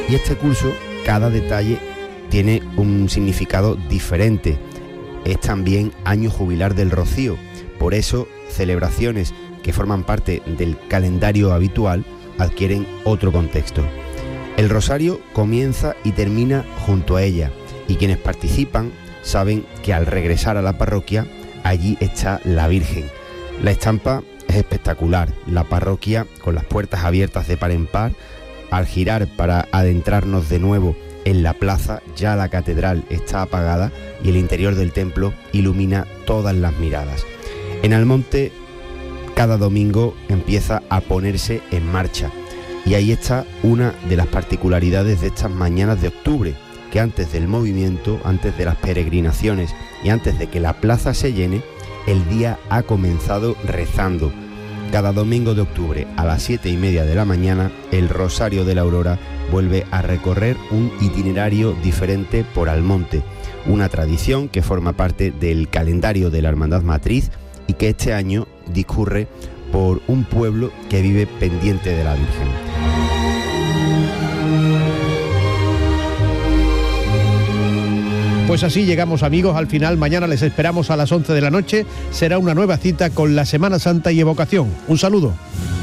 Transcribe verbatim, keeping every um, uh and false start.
Y este curso, cada detalle tiene un significado diferente. Es también año jubilar del Rocío, por eso celebraciones que forman parte del calendario habitual adquieren otro contexto. El rosario comienza y termina junto a ella, y quienes participan saben que al regresar a la parroquia, allí está la Virgen. La estampa es espectacular, la parroquia con las puertas abiertas de par en par. Al girar para adentrarnos de nuevo en la plaza, ya la catedral está apagada y el interior del templo ilumina todas las miradas. En Almonte, cada domingo empieza a ponerse en marcha, y ahí está una de las particularidades de estas mañanas de octubre, que antes del movimiento, antes de las peregrinaciones y antes de que la plaza se llene, el día ha comenzado rezando. Cada domingo de octubre a las siete y media de la mañana, el Rosario de la Aurora vuelve a recorrer un itinerario diferente por Almonte, una tradición que forma parte del calendario de la Hermandad Matriz y que este año discurre por un pueblo que vive pendiente de la Virgen. Pues así llegamos, amigos, al final. Mañana les esperamos a las once de la noche. Será una nueva cita con la Semana Santa y evocación. Un saludo.